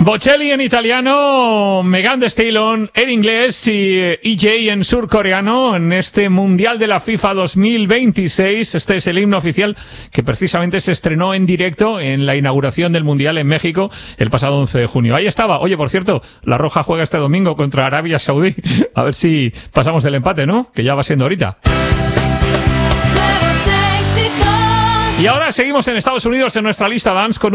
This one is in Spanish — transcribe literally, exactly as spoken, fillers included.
Bocelli en italiano, Megan Thee Stallion en inglés y E J en surcoreano en este Mundial de la FIFA dos mil veintiséis. Este es el himno oficial que precisamente se estrenó en directo en la inauguración del Mundial en México el pasado once de junio. Ahí estaba. Oye, por cierto, la Roja juega este domingo contra Arabia Saudí. A ver si pasamos del empate, ¿no? Que ya va siendo ahorita. Y ahora seguimos en Estados Unidos en nuestra lista Dance con